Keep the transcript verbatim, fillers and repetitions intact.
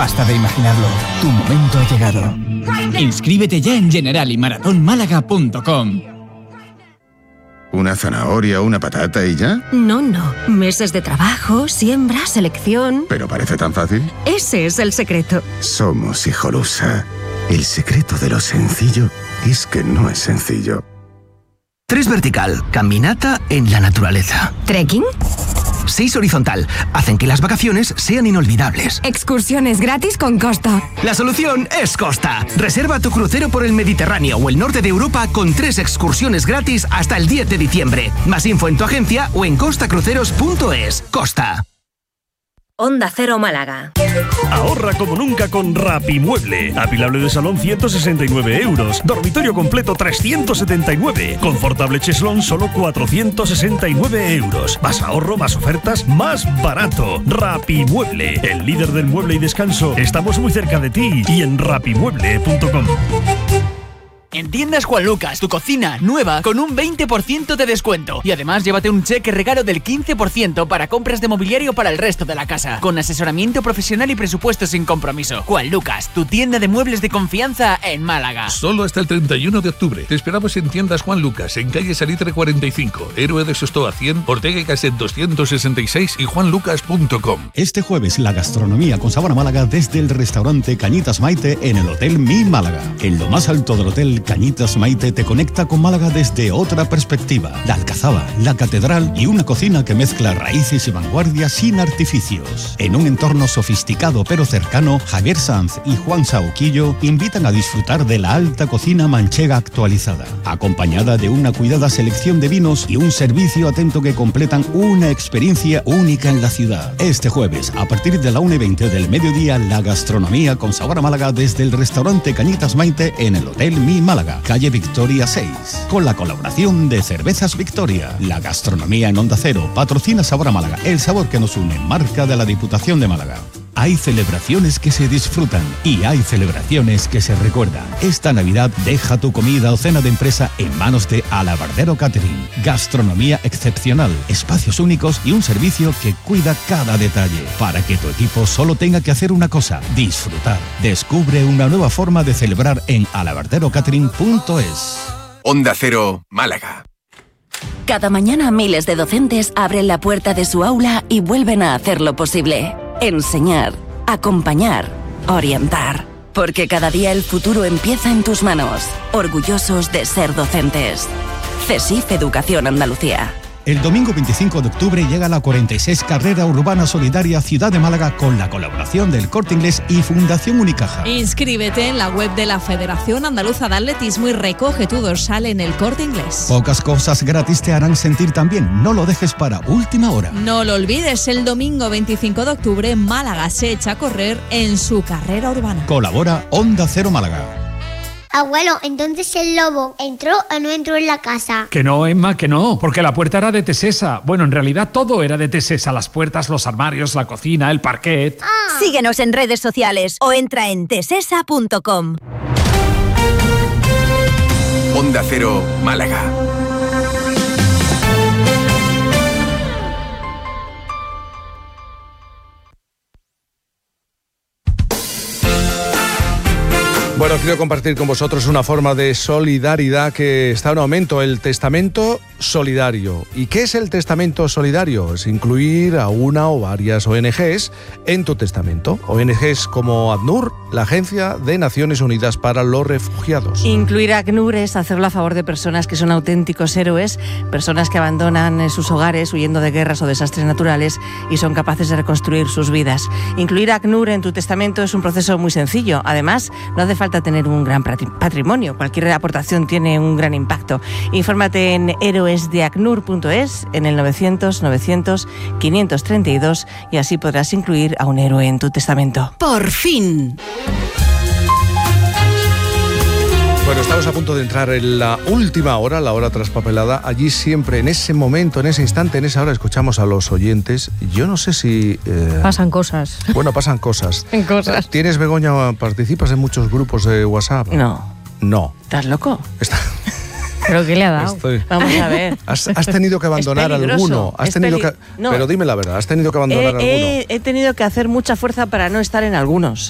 Basta de imaginarlo. Tu momento ha llegado. Inscríbete ya en general y maratón málaga punto com. ¿Una zanahoria, una patata y ya? No, no. Meses de trabajo, siembra, selección... ¿Pero parece tan fácil? Ese es el secreto. Somos Hijolusa. El secreto de lo sencillo es que no es sencillo. Tres vertical, caminata en la naturaleza. ¿Trekking? Seis horizontal, hacen que las vacaciones sean inolvidables. Excursiones gratis con Costa. La solución es Costa. Reserva tu crucero por el Mediterráneo o el norte de Europa con tres excursiones gratis hasta el diez de diciembre. Más info en tu agencia o en costa cruceros punto es. Costa. Onda Cero Málaga. Ahorra como nunca con Rapimueble. Apilable de salón ciento sesenta y nueve euros. Dormitorio completo trescientos setenta y nueve. Confortable cheslón solo cuatrocientos sesenta y nueve euros. Más ahorro, más ofertas, más barato. Rapimueble, el líder del mueble y descanso. Estamos muy cerca de ti y en rapimueble punto com. En Tiendas Juan Lucas, tu cocina nueva con un veinte por ciento de descuento. Y además llévate un cheque regalo del quince por ciento para compras de mobiliario para el resto de la casa. Con asesoramiento profesional y presupuesto sin compromiso. Juan Lucas, tu tienda de muebles de confianza en Málaga. Solo hasta el treinta y uno de octubre. Te esperamos en Tiendas Juan Lucas, en calle Salitre cuarenta y cinco, Héroe de Sostoa cien, Ortega y Gasset doscientos sesenta y seis y juan lucas punto com. Este jueves, la gastronomía con sabor a Málaga desde el restaurante Cañitas Maite en el Hotel Mi Málaga. En lo más alto del hotel, Cañitas Maite te conecta con Málaga desde otra perspectiva. La Alcazaba, la Catedral y una cocina que mezcla raíces y vanguardia sin artificios. En un entorno sofisticado pero cercano, Javier Sanz y Juan Sauquillo invitan a disfrutar de la alta cocina manchega actualizada, acompañada de una cuidada selección de vinos y un servicio atento que completan una experiencia única en la ciudad. Este jueves, a partir de la una y veinte del mediodía, la gastronomía con sabor a Málaga desde el restaurante Cañitas Maite en el Hotel Mi Málaga, calle Victoria seis, con la colaboración de Cervezas Victoria. La gastronomía en Onda Cero patrocina Sabor a Málaga, el sabor que nos une, marca de la Diputación de Málaga. Hay celebraciones que se disfrutan y hay celebraciones que se recuerdan. Esta Navidad deja tu comida o cena de empresa en manos de Alabardero Catering. Gastronomía excepcional, espacios únicos y un servicio que cuida cada detalle para que tu equipo solo tenga que hacer una cosa: disfrutar. Descubre una nueva forma de celebrar en alabardero catering punto es. Onda Cero, Málaga. Cada mañana miles de docentes abren la puerta de su aula y vuelven a hacerlo posible. Enseñar, acompañar, orientar. Porque cada día el futuro empieza en tus manos. Orgullosos de ser docentes. CESIF Educación Andalucía. El domingo veinticinco de octubre llega la cuarenta y seis Carrera Urbana Solidaria Ciudad de Málaga con la colaboración del Corte Inglés y Fundación Unicaja. Inscríbete en la web de la Federación Andaluza de Atletismo y recoge tu dorsal en el Corte Inglés. Pocas cosas gratis te harán sentir tan bien. No lo dejes para última hora. No lo olvides, el domingo veinticinco de octubre Málaga se echa a correr en su carrera urbana. Colabora Onda Cero Málaga. Abuelo, entonces el lobo entró o no entró en la casa. Que no, Emma, que no, porque la puerta era de Tesesa. Bueno, en realidad todo era de Tesesa: las puertas, los armarios, la cocina, el parquet. Ah. Síguenos en redes sociales o entra en tesesa punto com. Onda Cero, Málaga. Bueno, quiero compartir con vosotros una forma de solidaridad que está en aumento, el testamento solidario. ¿Y qué es el testamento solidario? Es incluir a una o varias O N Ges en tu testamento. O N Ges como ACNUR, la Agencia de Naciones Unidas para los Refugiados. Incluir a ACNUR es hacerlo a favor de personas que son auténticos héroes, personas que abandonan sus hogares huyendo de guerras o desastres naturales y son capaces de reconstruir sus vidas. Incluir a ACNUR en tu testamento es un proceso muy sencillo. Además, no hace falta tener un gran patrimonio. Cualquier aportación tiene un gran impacto. Infórmate en héroes de acnur punto es, en el novecientos novecientos quinientos treinta y dos, y así podrás incluir a un héroe en tu testamento. ¡Por fin! Bueno, estamos a punto de entrar en la última hora, la hora traspapelada. Allí siempre, en ese momento, en ese instante, en esa hora, escuchamos a los oyentes. Yo no sé si... Eh, pasan cosas. Bueno, pasan cosas. En cosas. ¿Tienes, Begoña, participas en muchos grupos de WhatsApp? No. No. ¿Estás loco? Está... ¿Pero qué le ha dado? Estoy... Vamos a ver. ¿Has, has tenido que abandonar alguno? ¿Has tenido peli... que... no. Pero dime la verdad, ¿has tenido que abandonar he, alguno? He, he tenido que hacer mucha fuerza para no estar en algunos.